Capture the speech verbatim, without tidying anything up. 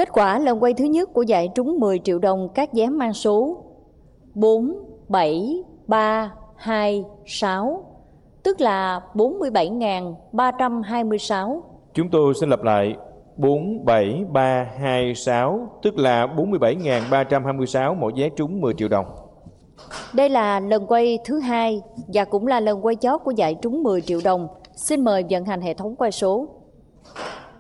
Kết quả lần quay thứ nhất của giải trúng mười triệu đồng các vé mang số bốn bảy ba hai sáu, tức là bốn mươi bảy nghìn ba trăm hai mươi sáu. Chúng tôi xin lặp lại, bốn bảy ba hai sáu, tức là bốn mươi bảy nghìn ba trăm hai mươi sáu, mỗi vé trúng mười triệu đồng. Đây là lần quay thứ hai và cũng là lần quay chót của giải trúng mười triệu đồng. Xin mời vận hành hệ thống quay số.